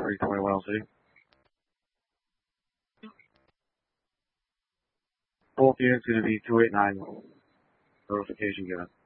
320 Wild City. Both units going to be 289. Notification given.